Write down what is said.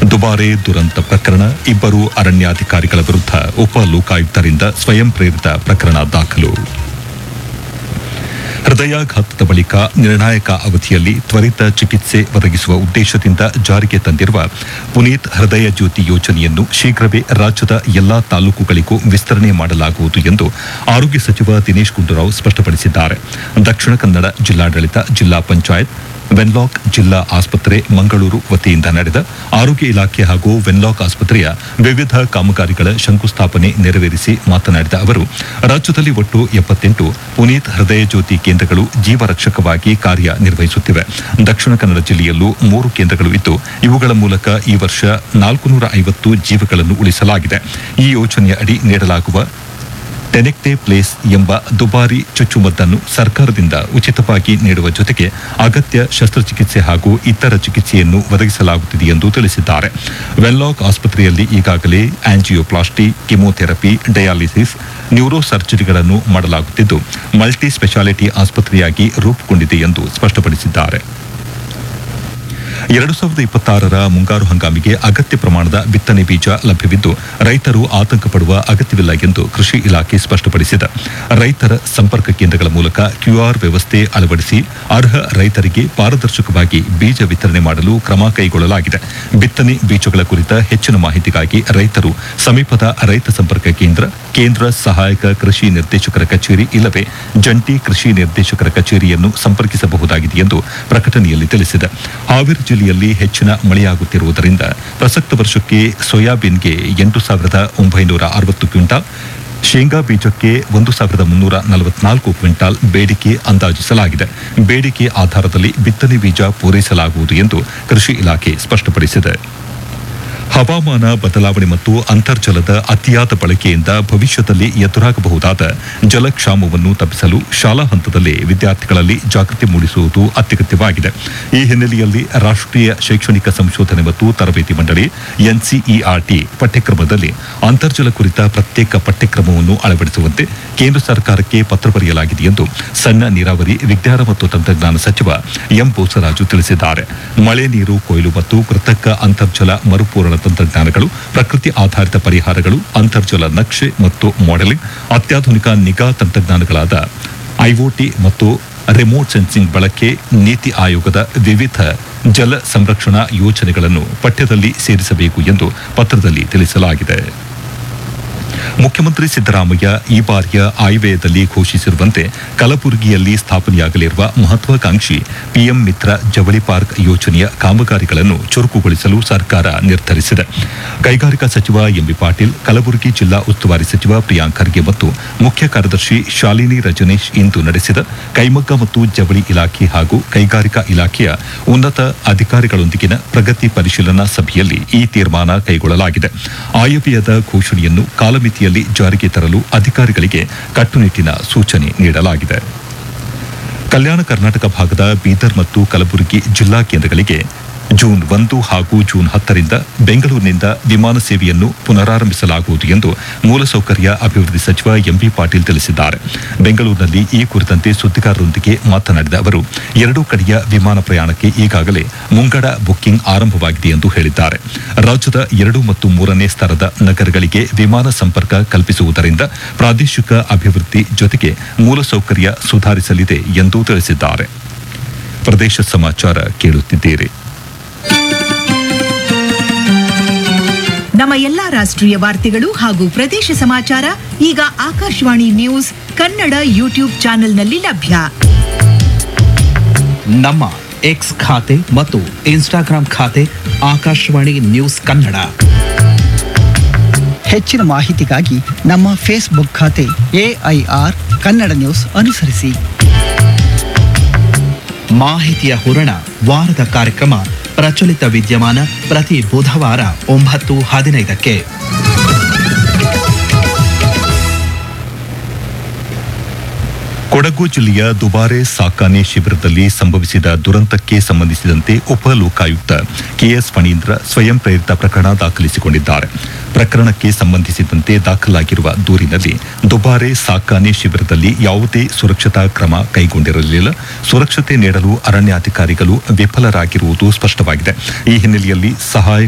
ದುಬಾರೆ ದುರಂತ ಪ್ರಕರಣ, ಇಬ್ಬರು ಅರಣ್ಯಾಧಿಕಾರಿಗಳ ವಿರುದ್ಧ ಉಪ ಲೋಕಾಯುಕ್ತರಿಂದ ಸ್ವಯಂ ಪ್ರೇರಿತ ಪ್ರಕರಣ ದಾಖಲು. ಹೃದಯಾಘಾತದ ಬಳಿಕ ನಿರ್ಣಾಯಕ ಅವಧಿಯಲ್ಲಿ ತ್ವರಿತ ಚಿಕಿತ್ಸೆ ಒದಗಿಸುವ ಉದ್ದೇಶದಿಂದ ಜಾರಿಗೆ ತಂದಿರುವ ಪುನೀತ್ ಹೃದಯ ಜ್ಯೋತಿ ಯೋಜನೆಯನ್ನು ಶೀಘ್ರವೇ ರಾಜ್ಯದ ಎಲ್ಲಾ ತಾಲೂಕುಗಳಿಗೂ ವಿಸ್ತರಣೆ ಮಾಡಲಾಗುವುದು ಎಂದು ಆರೋಗ್ಯ ಸಚಿವ ದಿನೇಶ್ ಗುಂಡೂರಾವ್ ಸ್ಪಷ್ಟಪಡಿಸಿದ್ದಾರೆ. ದಕ್ಷಿಣ ಕನ್ನಡ ಜಿಲ್ಲಾಡಳಿತ, ಜಿಲ್ಲಾ ಪಂಚಾಯತ್, ವೆನ್ಲಾಕ್ ಜಿಲ್ಲಾ ಆಸ್ಪತ್ರೆ ಮಂಗಳೂರು ವತಿಯಿಂದ ನಡೆದ ಆರೋಗ್ಯ ಇಲಾಖೆ ಹಾಗೂ ವೆನ್ಲಾಕ್ ಆಸ್ಪತ್ರೆಯ ವಿವಿಧ ಕಾಮಗಾರಿಗಳ ಶಂಕುಸ್ಥಾಪನೆ ನೆರವೇರಿಸಿ ಮಾತನಾಡಿದ ಅವರು, ರಾಜ್ಯದಲ್ಲಿ ಒಟ್ಟು 78 ಪುನೀತ್ ಹೃದಯ ಜ್ಯೋತಿ ಕೇಂದ್ರಗಳು ಜೀವರಕ್ಷಕವಾಗಿ ಕಾರ್ಯನಿರ್ವಹಿಸುತ್ತಿವೆ. ದಕ್ಷಿಣ ಕನ್ನಡ ಜಿಲ್ಲೆಯಲ್ಲೂ 3 ಕೇಂದ್ರಗಳು ಇದ್ದು, ಇವುಗಳ ಮೂಲಕ ಈ ವರ್ಷ 450 ಜೀವಗಳನ್ನು ಉಳಿಸಲಾಗಿದೆ. ಈ ಯೋಜನೆಯ ಅಡಿ ನೀಡಲಾಗುವ ಟೆನೆಕ್ಟೆ ಪ್ಲೇಸ್ ಎಂಬ ದುಬಾರಿ ಚುಚ್ಚುಮದ್ದನ್ನು ಸರ್ಕಾರದಿಂದ ಉಚಿತವಾಗಿ ನೀಡುವ ಜೊತೆಗೆ ಅಗತ್ಯ ಶಸ್ತ್ರಚಿಕಿತ್ಸೆ ಹಾಗೂ ಇತರ ಚಿಕಿತ್ಸೆಯನ್ನು ಒದಗಿಸಲಾಗುತ್ತಿದೆ ಎಂದು ತಿಳಿಸಿದ್ದಾರೆ. ವೆನ್ಲಾಕ್ ಆಸ್ಪತ್ರೆಯಲ್ಲಿ ಈಗಾಗಲೇ ಆಂಜಿಯೋಪ್ಲಾಸ್ಟಿ, ಕಿಮೋಥೆರಪಿ, ಡಯಾಲಿಸಿಸ್, ನ್ಯೂರೋ ಸರ್ಜರಿಗಳನ್ನು ಮಾಡಲಾಗುತ್ತಿದ್ದು, ಮಲ್ಟಿ ಸ್ಪೆಷಾಲಿಟಿ ಆಸ್ಪತ್ರೆಯಾಗಿ ರೂಪುಗೊಂಡಿದೆ ಎಂದು ಸ್ಪಷ್ಟಪಡಿಸಿದ್ದಾರೆ. 2026ರ ಮುಂಗಾರು ಹಂಗಾಮಿಗೆ ಅಗತ್ಯ ಪ್ರಮಾಣದ ಬಿತ್ತನೆ ಬೀಜ ಲಭ್ಯವಿದ್ದು, ರೈತರು ಆತಂಕ ಪಡುವ ಅಗತ್ಯವಿಲ್ಲ ಎಂದು ಕೃಷಿ ಇಲಾಖೆ ಸ್ಪಷ್ಟಪಡಿಸಿದೆ. ರೈತರ ಸಂಪರ್ಕ ಕೇಂದ್ರಗಳ ಮೂಲಕ ಕ್ಯೂಆರ್ ವ್ಯವಸ್ಥೆ ಅಳವಡಿಸಿ ಅರ್ಹ ರೈತರಿಗೆ ಪಾರದರ್ಶಕವಾಗಿ ಬೀಜ ವಿತರಣೆ ಮಾಡಲು ಕ್ರಮ ಕೈಗೊಳ್ಳಲಾಗಿದೆ. ಬಿತ್ತನೆ ಬೀಜಗಳ ಕುರಿತ ಹೆಚ್ಚಿನ ಮಾಹಿತಿಗಾಗಿ ರೈತರು ಸಮೀಪದ ರೈತ ಸಂಪರ್ಕ ಕೇಂದ್ರ ಸಹಾಯಕ ಕೃಷಿ ನಿರ್ದೇಶಕರ ಕಚೇರಿ ಇಲ್ಲವೇ ಜಂಟಿ ಕೃಷಿ ನಿರ್ದೇಶಕರ ಕಚೇರಿಯನ್ನು ಸಂಪರ್ಕಿಸಬಹುದಾಗಿದೆ ಎಂದು ಪ್ರಕಟಣೆಯಲ್ಲಿ ತಿಳಿಸಿದೆ. ಹಾವೇರಿ ಜಿಲ್ಲೆಯಲ್ಲಿ ಹೆಚ್ಚಿನ ಮಳೆಯಾಗುತ್ತಿರುವುದರಿಂದ ಪ್ರಸಕ್ತ ವರ್ಷಕ್ಕೆ ಸೋಯಾಬೀನ್ಗೆ 8,960 ಕ್ವಿಂಟಾಲ್, ಶೇಂಗಾ ಬೀಜಕ್ಕೆ 1,344 ಕ್ವಿಂಟಾಲ್ ಬೇಡಿಕೆ ಅಂದಾಜಿಸಲಾಗಿದೆ. ಬೇಡಿಕೆ ಆಧಾರದಲ್ಲಿ ಬಿತ್ತನೆ ಬೀಜ ಪೂರೈಸಲಾಗುವುದು ಎಂದು ಕೃಷಿ ಇಲಾಖೆ ಸ್ಪಷ್ಟಪಡಿಸಿದೆ. ಹವಾಮಾನ ಬದಲಾವಣೆ ಮತ್ತು ಅಂತರ್ಜಲದ ಅತಿಯಾದ ಬಳಕೆಯಿಂದ ಭವಿಷ್ಯದಲ್ಲಿ ಎದುರಾಗಬಹುದಾದ ಜಲಕ್ಷಾಮವನ್ನು ತಪ್ಪಿಸಲು ಶಾಲಾ ಹಂತದಲ್ಲೇ ವಿದ್ಯಾರ್ಥಿಗಳಲ್ಲಿ ಜಾಗೃತಿ ಮೂಡಿಸುವುದು ಅತ್ಯಗತ್ಯವಾಗಿದೆ. ಈ ಹಿನ್ನೆಲೆಯಲ್ಲಿ ರಾಷ್ಟ್ರೀಯ ಶೈಕ್ಷಣಿಕ ಸಂಶೋಧನೆ ಮತ್ತು ತರಬೇತಿ ಮಂಡಳಿ ಎನ್ಸಿಇಆರ್ಟಿ ಪಠ್ಯಕ್ರಮದಲ್ಲಿ ಅಂತರ್ಜಲ ಕುರಿತ ಪ್ರತ್ಯೇಕ ಪಠ್ಯಕ್ರಮವನ್ನು ಅಳವಡಿಸುವಂತೆ ಕೇಂದ್ರ ಸರ್ಕಾರಕ್ಕೆ ಪತ್ರ ಬರೆಯಲಾಗಿದೆ ಎಂದು ಸಣ್ಣ ನೀರಾವರಿ, ವಿಜ್ಞಾನ ಮತ್ತು ತಂತ್ರಜ್ಞಾನ ಸಚಿವ ಎಂ ಬೋಸರಾಜು ತಿಳಿಸಿದ್ದಾರೆ. ಮಳೆ ನೀರು ಕೊಯ್ಲು ಮತ್ತು ಕೃತಕ ಅಂತರ್ಜಲ ಮರುಪೂರಣ ತಂತ್ರಜ್ಞಾನಗಳು, ಪ್ರಕೃತಿ ಆಧಾರಿತ ಪರಿಹಾರಗಳು, ಅಂತರ್ಜಲ ನಕ್ಷೆ ಮತ್ತು ಮಾಡೆಲಿಂಗ್, ಅತ್ಯಾಧುನಿಕ ನಿಗಾ ತಂತ್ರಜ್ಞಾನಗಳಾದ ಐಒಟಿ ಮತ್ತು ರಿಮೋಟ್ ಸೆನ್ಸಿಂಗ್ ಬಳಕೆ, ನೀತಿ ಆಯೋಗದ ವಿವಿಧ ಜಲ ಸಂರಕ್ಷಣಾ ಯೋಜನೆಗಳನ್ನು ಪಠ್ಯದಲ್ಲಿ ಸೇರಿಸಬೇಕು ಎಂದು ಪತ್ರದಲ್ಲಿ ತಿಳಿಸಲಾಗಿದೆ. ಮುಖ್ಯಮಂತ್ರಿ ಸಿದ್ದರಾಮಯ್ಯ ಈ ಬಾರಿಯ ಆಯವ್ಯಯದಲ್ಲಿ ಘೋಷಿಸಿರುವಂತೆ ಕಲಬುರಗಿಯಲ್ಲಿ ಸ್ಥಾಪನೆಯಾಗಲಿರುವ ಮಹತ್ವಾಕಾಂಕ್ಷಿ ಪಿಎಂ ಮಿತ್ರ ಜವಳಿ ಪಾರ್ಕ್ ಯೋಜನೆಯ ಕಾಮಗಾರಿಗಳನ್ನು ಚುರುಕುಗೊಳಿಸಲು ಸರ್ಕಾರ ನಿರ್ಧರಿಸಿದೆ. ಕೈಗಾರಿಕಾ ಸಚಿವ ಎಂಬಿ ಪಾಟೀಲ್, ಕಲಬುರಗಿ ಜಿಲ್ಲಾ ಉಸ್ತುವಾರಿ ಸಚಿವ ಪ್ರಿಯಾಂಕ್ ಖರ್ಗೆ ಮತ್ತು ಮುಖ್ಯ ಕಾರ್ಯದರ್ಶಿ ಶಾಲಿನಿ ರಜನೀಶ್ ಇಂದು ನಡೆಸಿದ ಕೈಮಗ್ಗ ಮತ್ತು ಜವಳಿ ಇಲಾಖೆ ಹಾಗೂ ಕೈಗಾರಿಕಾ ಇಲಾಖೆಯ ಉನ್ನತ ಅಧಿಕಾರಿಗಳೊಂದಿಗಿನ ಪ್ರಗತಿ ಪರಿಶೀಲನಾ ಸಭೆಯಲ್ಲಿ ಈ ತೀರ್ಮಾನ ಕೈಗೊಳ್ಳಲಾಗಿದೆ. ಆಯವ್ಯಯದ ಘೋಷಣೆಯನ್ನು ಕಾಲಮಿತಿಯಲ್ಲಿ ಜಾರಿಗೆ ತರಲು ಅಧಿಕಾರಿಗಳಿಗೆ ಕಟ್ಟುನಿಟ್ಟಿನ ಸೂಚನೆ ನೀಡಲಾಗಿದೆ. ಕಲ್ಯಾಣ ಕರ್ನಾಟಕ ಭಾಗದ ಬೀದರ್ ಮತ್ತು ಕಲಬುರಗಿ ಜಿಲ್ಲಾ ಕೇಂದ್ರಗಳಿಗೆ ಜೂನ್ 1 ಹಾಗೂ ಜೂನ್ 10ರಿಂದ ಬೆಂಗಳೂರಿನಿಂದ ವಿಮಾನ ಸೇವೆಯನ್ನು ಪುನರಾರಂಭಿಸಲಾಗುವುದು ಎಂದು ಮೂಲಸೌಕರ್ಯ ಅಭಿವೃದ್ಧಿ ಸಚಿವ ಎಂಬಿ ಪಾಟೀಲ್ ತಿಳಿಸಿದ್ದಾರೆ. ಬೆಂಗಳೂರಿನಲ್ಲಿ ಈ ಕುರಿತಂತೆ ಸುದ್ದಿಗಾರರೊಂದಿಗೆ ಮಾತನಾಡಿದ ಅವರು, 2 ಕಡೆಯ ವಿಮಾನ ಪ್ರಯಾಣಕ್ಕೆ ಈಗಾಗಲೇ ಮುಂಗಡ ಬುಕ್ಕಿಂಗ್ ಆರಂಭವಾಗಿದೆ ಎಂದು ಹೇಳಿದ್ದಾರೆ. ರಾಜ್ಯದ 2 ಮತ್ತು 3ನೇ ಸ್ತರದ ನಗರಗಳಿಗೆ ವಿಮಾನ ಸಂಪರ್ಕ ಕಲ್ಪಿಸುವುದರಿಂದ ಪ್ರಾದೇಶಿಕ ಅಭಿವೃದ್ಧಿ ಜೊತೆಗೆ ಮೂಲಸೌಕರ್ಯ ಸುಧಾರಿಸಲಿದೆ ಎಂದು ತಿಳಿಸಿದ್ದಾರೆ. ಪ್ರದೇಶ ಸಮಾಚಾರ ಕೇಳುತ್ತಿದ್ದೀರಿ. ನಮ್ಮ ಎಲ್ಲಾ ರಾಷ್ಟ್ರೀಯ ವಾರ್ತೆಗಳು ಹಾಗೂ ಪ್ರದೇಶ ಸಮಾಚಾರ ಈಗ ಆಕಾಶವಾಣಿ ನ್ಯೂಸ್ ಕನ್ನಡ ಯೂಟ್ಯೂಬ್ ಚಾನೆಲ್ನಲ್ಲಿ ಲಭ್ಯ. ನಮ್ಮ ಎಕ್ಸ್ ಖಾತೆ ಮತ್ತು ಇನ್ಸ್ಟಾಗ್ರಾಂ ಖಾತೆ ಆಕಾಶವಾಣಿ ನ್ಯೂಸ್ ಕನ್ನಡ. ಹೆಚ್ಚಿನ ಮಾಹಿತಿಗಾಗಿ ನಮ್ಮ ಫೇಸ್ಬುಕ್ ಖಾತೆ AIR ಕನ್ನಡ ನ್ಯೂಸ್ ಅನುಸರಿಸಿ. ಮಾಹಿತಿಯ ಹೂರಣ, ವಾರದ ಕಾರ್ಯಕ್ರಮ ಪ್ರಚಲಿತ ವಿದ್ಯಮಾನ ಪ್ರತಿ ಬುಧವಾರ 9:15ಕ್ಕೆ. ಕೊಡಗು ಜಿಲ್ಲೆಯ ದುಬಾರೆ ಸಾಕಾನೆ ಶಿಬಿರದಲ್ಲಿ ಸಂಭವಿಸಿದ ದುರಂತಕ್ಕೆ ಸಂಬಂಧಿಸಿದಂತೆ ಉಪ ಲೋಕಾಯುಕ್ತ ಕೆಎಸ್ ಫಣೀಂದ್ರ ಸ್ವಯಂ ಪ್ರೇರಿತ ಪ್ರಕರಣ ದಾಖಲಿಸಿಕೊಂಡಿದ್ದಾರೆ. ಪ್ರಕರಣಕ್ಕೆ ಸಂಬಂಧಿಸಿದಂತೆ ದಾಖಲಾಗಿರುವ ದೂರಿನಲ್ಲಿ ದುಬಾರೆ ಸಾಕಾನೆ ಶಿಬಿರದಲ್ಲಿ ಯಾವುದೇ ಸುರಕ್ಷತಾ ಕ್ರಮ ಕೈಗೊಂಡಿರಲಿಲ್ಲ, ಸುರಕ್ಷತೆ ನೀಡಲು ಅರಣ್ಯಾಧಿಕಾರಿಗಳು ವಿಫಲರಾಗಿರುವುದು ಸ್ಪಷ್ಟವಾಗಿದೆ. ಈ ಹಿನ್ನೆಲೆಯಲ್ಲಿ ಸಹಾಯಕ